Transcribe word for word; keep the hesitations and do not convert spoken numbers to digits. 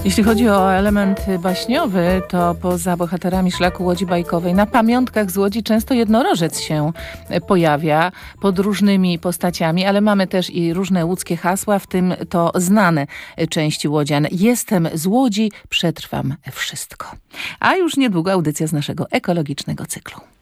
Jeśli chodzi o element baśniowy, to poza bohaterami szlaku Łodzi Bajkowej na pamiątkach z Łodzi często jednorożec się pojawia pod różnymi postaciami, ale mamy też i różne łódzkie hasła, w tym to znane części łodzian. Jestem z Łodzi, przetrwam wszystko. A już niedługo audycja z naszego ekologicznego cyklu.